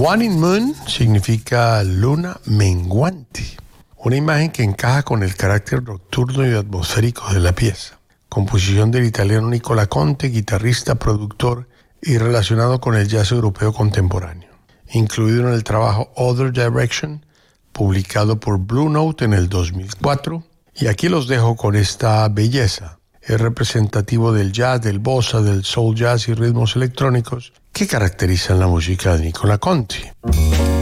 Waning Moon significa luna menguante, una imagen que encaja con el carácter nocturno y atmosférico de la pieza. Composición del italiano Nicola Conte, guitarrista, productor y relacionado con el jazz europeo contemporáneo. Incluido en el trabajo Other Direction, publicado por Blue Note en el 2004. Y aquí los dejo con esta belleza. Es representativo del jazz, del bossa, del soul jazz y ritmos electrónicos que caracterizan la música de Nicola Conte.